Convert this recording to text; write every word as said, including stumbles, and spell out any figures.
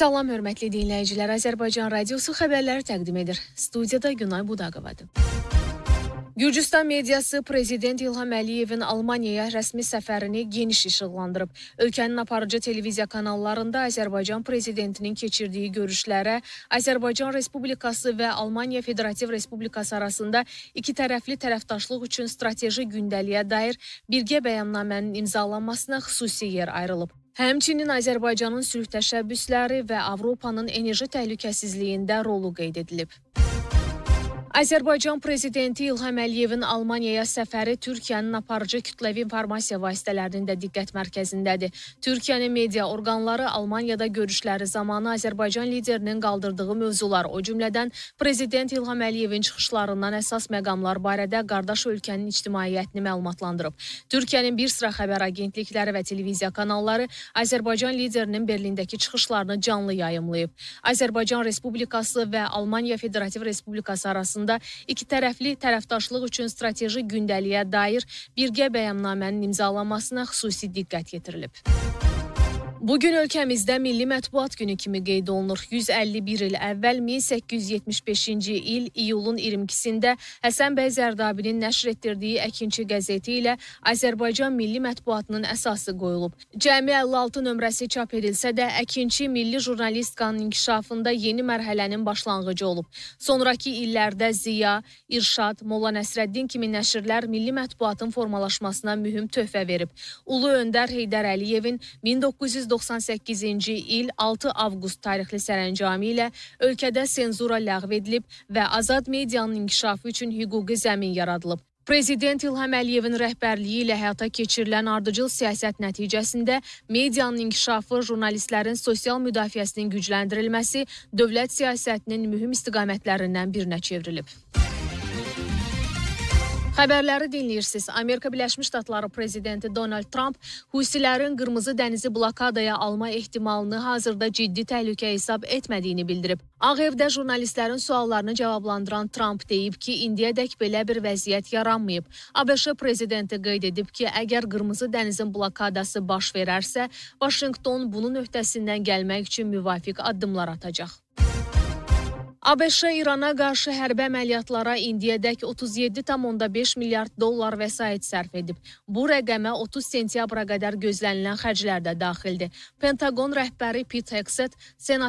Salam hörmətli dinləyicilər, Azərbaycan Radiosu xəbərləri təqdim edir. Studiyada Günay Budaqovadır. Gürcüstan mediası Prezident İlham Əliyevin Almaniyaya rəsmi səfərini geniş işıqlandırıb. Ölkənin aparıcı televiziya kanallarında Azərbaycan Prezidentinin keçirdiyi görüşlərə Azərbaycan Respublikası və Almaniya Federativ Respublikası arasında iki tərəfli tərəfdaşlıq üçün strateji gündəliyə dair birgə bəyannamənin imzalanmasına xüsusi yer ayrılıb. Həmçinin Azərbaycanın sülh təşəbbüsləri və Avropanın enerji təhlükəsizliyində rolu qeyd edilib. Azərbaycan Prezidenti İlham Əliyevin Almaniyaya səfəri Türkiyənin aparıcı kütləvi informasiya vasitələrinin də diqqət mərkəzindədir. Türkiyənin media orqanları Almaniyada görüşləri zamanı Azərbaycan liderinin qaldırdığı mövzular, o cümlədən Prezident İlham Əliyevin çıxışlarından əsas məqamlar barədə qardaş ölkənin ictimaiyyətini məlumatlandırıb. Türkiyənin bir sıra xəbər agentlikləri və televiziya kanalları Azərbaycan liderinin Berlindəki çıxışlarını canlı yayımlayıb. Azərbaycan Respublikası və Almaniya Federativ Respublikası arasında iki tərəfli tərəfdaşlıq üçün strateji gündəliyə dair birgə bəyannamənin imzalanmasına xüsusi diqqət yetirilib. Bugün ölkəmizdə Milli Mətbuat Günü kimi qeyd olunur. yüz əlli bir il əvvəl min səkkiz yüz yetmiş beşinci il iyulun iyirmi ikisində Həsən bəy Zərdabinin nəşr etdirdiyi Əkinçi qəzeti ilə Azərbaycan milli mətbuatının əsası qoyulub. Cəmi əlli altı nömrəsi çap edilsə də Əkinçi milli jurnalistikanın inkişafında yeni mərhələnin başlanğıcı olub. Sonrakı illərdə Ziya, İrşad, Molla Nəsrəddin kimi nəşrlər milli mətbuatın formalaşmasına mühüm töhfə verib. Ulu öndər Heydər Əliyevin min doqquz yüz doxsan səkkizinci il altı avqust tarixli sərəncamı ilə ölkədə senzura ləğv edilib və azad medianın inkişafı üçün hüquqi zəmin yaradılıb. Prezident İlham Əliyevin rəhbərliyi ilə həyata keçirilən ardıcıl siyasət nəticəsində medianın inkişafı, jurnalistlərin sosial müdafiəsinin gücləndirilməsi dövlət siyasətinin mühüm istiqamətlərindən birinə çevrilib. Xəbərləri dinləyirsiniz. Amerika Birləşmiş Ştatları prezidenti Donald Trump Husilərin Qırmızı dənizi blokadaya alma ehtimalını hazırda ciddi təhlükə hesab etmədiyini bildirib. Ağ Evdə jurnalistlərin suallarını cavablandıran Trump deyib ki, indiyədək belə bir vəziyyət yaranmayıb. ABŞ prezidenti qeyd edib ki, əgər Qırmızı dənizin blokadası baş verərsə, Vaşinqton bunun öhdəsindən gəlmək üçün müvafiq addımlar atacaq. ABŞ İrana qarşı hərbi əməliyyatlara indiyədək otuz yeddi tam onda beş milyard dollar vəsait sərf edib. Bu rəqəmə otuz sentyabra qədər gözlənilən xərclər də daxildir. Pentagon rəhbəri Pete Hegseth, Senat